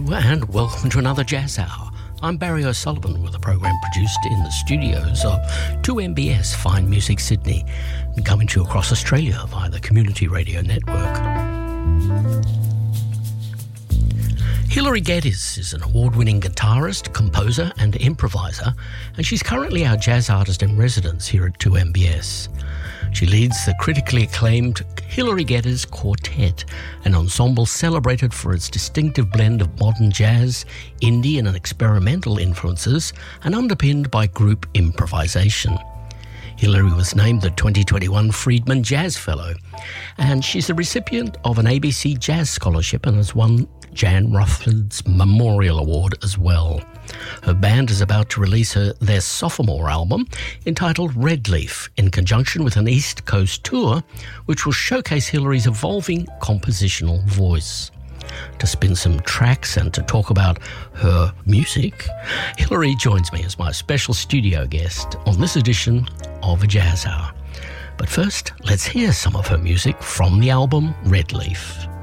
and welcome to another Jazz Hour. I'm Barry O'Sullivan with a program produced in the studios of 2MBS Fine Music Sydney and coming to you across Australia via the Community Radio Network. Hilary Geddes is an award-winning guitarist, composer and improviser, and she's currently our jazz artist in residence here at 2MBS. She leads the critically acclaimed Hilary Geddes Quartet, an ensemble celebrated for its distinctive blend of modern jazz, indie and experimental influences, and underpinned by group improvisation. Hilary was named the 2021 Friedman Jazz Fellow, and she's the recipient of an ABC Jazz Scholarship and has won Jan Rutherford's Memorial Award as well. Her band is about to release their sophomore album entitled Red Leaf in conjunction with an East Coast tour which will showcase Hilary's evolving compositional voice. To spin some tracks and to talk about her music, Hilary joins me as my special studio guest on this edition of A Jazz Hour. But first, let's hear some of her music from the album Red Leaf.